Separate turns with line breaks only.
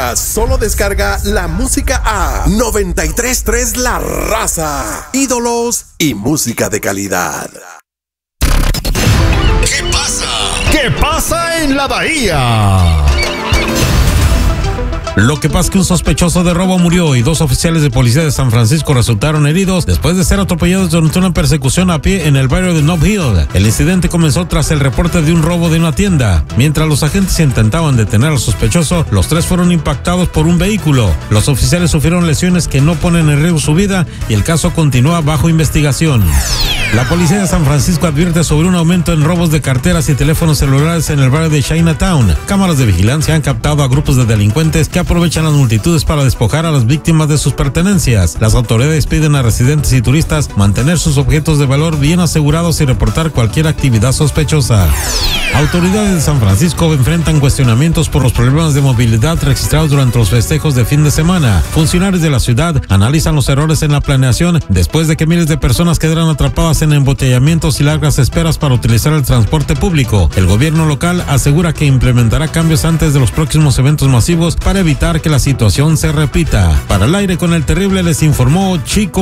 Ahora solo descarga la música a 93.3 La Raza. Ídolos y música de calidad.
¿Qué pasa?
¿Qué pasa en la Bahía?
Lo que pasa es que un sospechoso de robo murió y 2 oficiales de policía de San Francisco resultaron heridos después de ser atropellados durante una persecución a pie en el barrio de Nob Hill. El incidente comenzó tras el reporte de un robo de una tienda. Mientras los agentes intentaban detener al sospechoso, los 3 fueron impactados por un vehículo. Los oficiales sufrieron lesiones que no ponen en riesgo su vida y el caso continúa bajo investigación. La policía de San Francisco advierte sobre un aumento en robos de carteras y teléfonos celulares en el barrio de Chinatown. Cámaras de vigilancia han captado a grupos de delincuentes que aprovechan las multitudes para despojar a las víctimas de sus pertenencias. Las autoridades piden a residentes y turistas mantener sus objetos de valor bien asegurados y reportar cualquier actividad sospechosa. Autoridades de San Francisco enfrentan cuestionamientos por los problemas de movilidad registrados durante los festejos de fin de semana. Funcionarios de la ciudad analizan los errores en la planeación después de que miles de personas quedaran atrapadas en embotellamientos y largas esperas para utilizar el transporte público. El gobierno local asegura que implementará cambios antes de los próximos eventos masivos para evitar que la situación se repita. Para el aire con el terrible les informó Chico